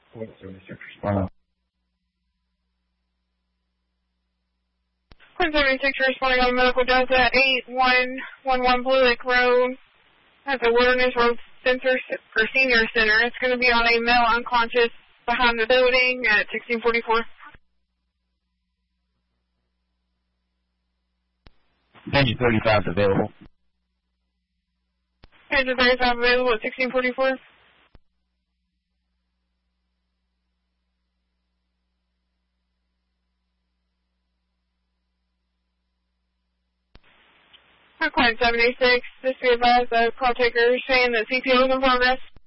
Responding. Point 76 responding on medical Delta 8111 Blue Lake Road at the Wilderness Road Center or Senior Center. It's going to be on a male unconscious behind the building at 1644. Engine 35 is available. Engine 35 available at 1644. Client 76, just be advised the call taker is saying that CPO is in progress.